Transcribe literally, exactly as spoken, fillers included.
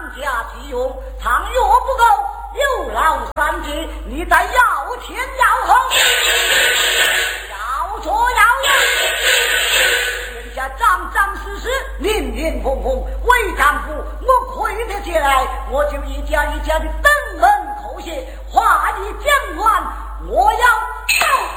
家急用，倘若不够，有劳三姐，你再要前要后，要左要右，天下张张实实，林林风风，为丈夫我亏得起来，我就一家一家的登门叩谢，话已讲完，我要走。